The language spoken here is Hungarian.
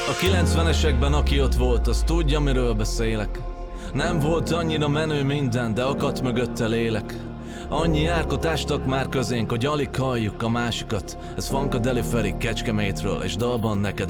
A 90-esekben aki ott volt, az tudja, miről beszélek. Nem volt annyira menő minden, de akadt mögötte lélek. Annyi árkot ástak már közénk, hogy alig halljuk a másikat. Ez Funkadelic Feri Kecskemétről, és dalban neked